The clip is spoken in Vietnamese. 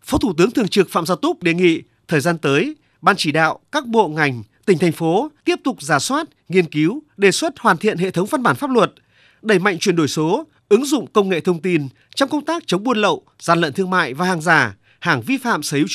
Phó Thủ tướng Thường trực Phạm Gia Túc đề nghị thời gian tới, Ban chỉ đạo, các bộ ngành, tỉnh, thành phố tiếp tục rà soát, nghiên cứu, đề xuất hoàn thiện hệ thống văn bản pháp luật, đẩy mạnh chuyển đổi số, ứng dụng công nghệ thông tin trong công tác chống buôn lậu, gian lận thương mại và hàng giả, hàng vi phạm sở hữu